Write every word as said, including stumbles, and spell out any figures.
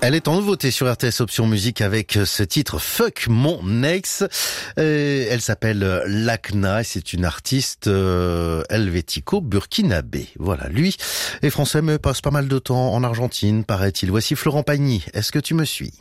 Elle est en nouveauté sur R T S Option Musique avec ce titre Fuck mon ex. Euh, elle s'appelle Lakna et c'est une artiste euh, helvético-burkinabé. Voilà, lui est français mais passe pas mal de temps en Argentine, paraît-il. Voici Florent Pagny. Est-ce que tu me suis ?